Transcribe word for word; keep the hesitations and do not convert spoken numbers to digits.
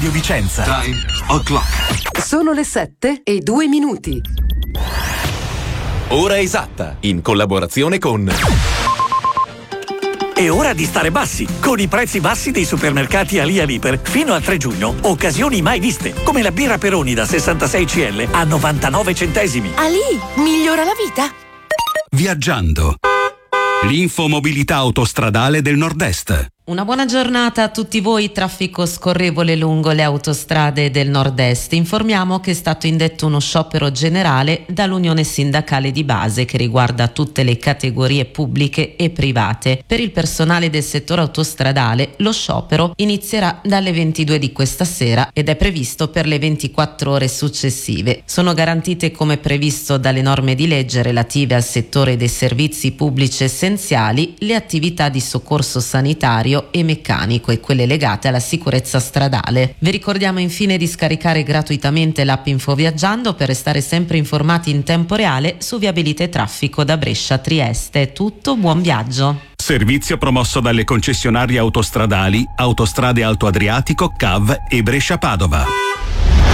Radio Vicenza. Time o'clock. Sono le sette e due minuti. Ora esatta, in collaborazione con... È ora di stare bassi, con i prezzi bassi dei supermercati Ali Aliper. Fino al tre giugno, occasioni mai viste, come la birra Peroni da sessantasei centilitri a novantanove centesimi. Ali, migliora la vita. Viaggiando. L'infomobilità autostradale del Nord-Est. Una buona giornata a tutti voi. Traffico scorrevole lungo le autostrade del Nord-Est. Informiamo che è stato indetto uno sciopero generale dall'Unione Sindacale di Base che riguarda tutte le categorie pubbliche e private. Per il personale del settore autostradale lo sciopero inizierà dalle ventidue di questa sera ed è previsto per le ventiquattro ore successive. Sono garantite come previsto dalle norme di legge relative al settore dei servizi pubblici essenziali le attività di soccorso sanitario e meccanico e quelle legate alla sicurezza stradale. Vi ricordiamo infine di scaricare gratuitamente l'app Infoviaggiando per restare sempre informati in tempo reale su viabilità e traffico da Brescia a Trieste. È tutto, buon viaggio. Servizio promosso dalle concessionarie autostradali Autostrade Alto Adriatico, C A V e Brescia Padova.